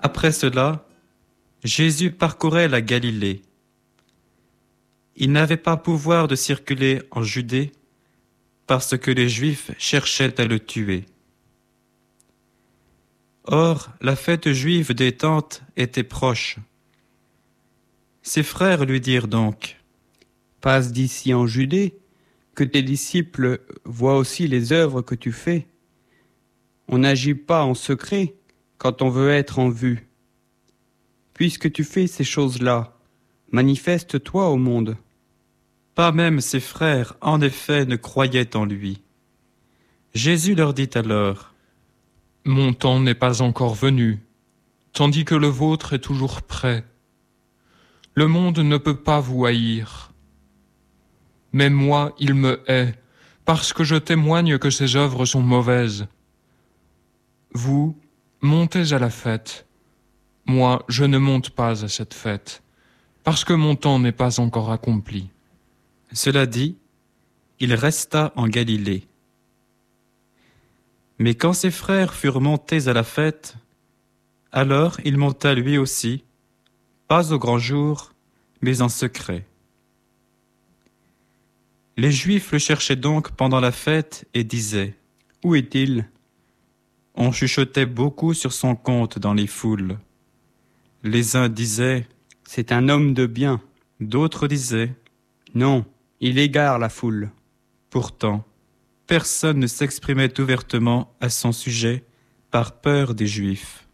Après cela, Jésus parcourait la Galilée. Il n'avait pas pouvoir de circuler en Judée parce que les Juifs cherchaient à le tuer. Or, la fête juive des Tentes était proche. Ses frères lui dirent donc : « Passe d'ici en Judée, que tes disciples voient aussi les œuvres que tu fais. On n'agit pas en secret quand on veut être en vue. Puisque tu fais ces choses-là, manifeste-toi au monde. » Pas même ses frères, en effet, ne croyaient en lui. Jésus leur dit alors : « Mon temps n'est pas encore venu, tandis que le vôtre est toujours prêt. Le monde ne peut pas vous haïr. Mais moi, il me hait, parce que je témoigne que ses œuvres sont mauvaises. Vous, montez à la fête. Moi, je ne monte pas à cette fête, parce que mon temps n'est pas encore accompli. » Cela dit, il resta en Galilée. Mais quand ses frères furent montés à la fête, alors il monta lui aussi, pas au grand jour, mais en secret. Les Juifs le cherchaient donc pendant la fête et disaient : « Où est-il ? » On chuchotait beaucoup sur son compte dans les foules. Les uns disaient : « C'est un homme de bien. » D'autres disaient : « Non, il égare la foule. » Pourtant, personne ne s'exprimait ouvertement à son sujet par peur des Juifs.